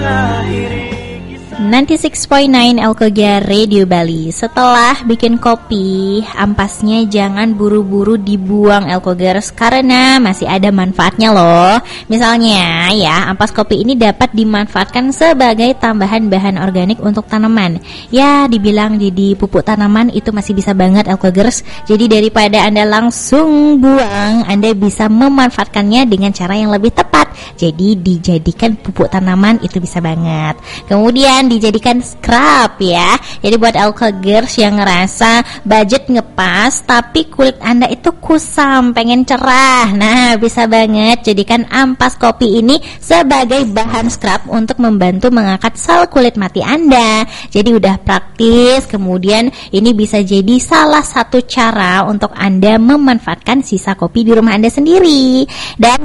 96.9 Alkogia Radio Bali. Setelah bikin kopi, ampasnya jangan buru-buru dibuang Alkogers karena masih ada manfaatnya loh. Misalnya ya, ampas kopi ini dapat dimanfaatkan sebagai tambahan bahan organik untuk tanaman. Ya, dibilang jadi pupuk tanaman itu masih bisa banget Alkogers. Jadi daripada Anda langsung buang, Anda bisa memanfaatkannya dengan cara yang lebih tepat. Jadi dijadikan pupuk tanaman itu bisa banget. Kemudian dijadikan scrub ya. Jadi buat Alkogers yang ngerasa budget ngepas tapi kulit Anda itu kusam, pengen cerah, nah bisa banget jadikan ampas kopi ini sebagai bahan scrub untuk membantu mengangkat sel kulit mati Anda. Jadi udah praktis. Kemudian ini bisa jadi salah satu cara untuk Anda memanfaatkan sisa kopi di rumah Anda sendiri. Dan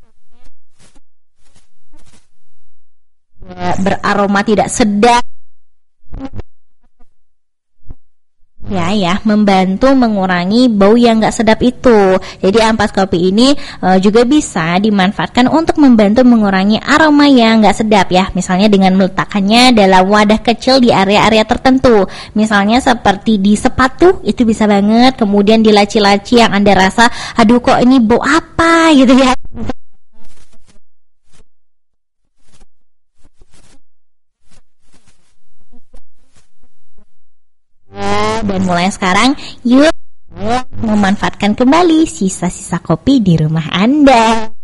beraroma tidak sedap ya membantu mengurangi bau yang gak sedap itu. Jadi ampas kopi ini juga bisa dimanfaatkan untuk membantu mengurangi aroma yang gak sedap ya. Misalnya dengan meletakkannya dalam wadah kecil di area-area tertentu. Misalnya seperti di sepatu itu bisa banget. Kemudian di laci-laci yang Anda rasa aduh kok ini bau apa gitu ya. Dan mulai sekarang, yuk memanfaatkan kembali sisa-sisa kopi di rumah Anda.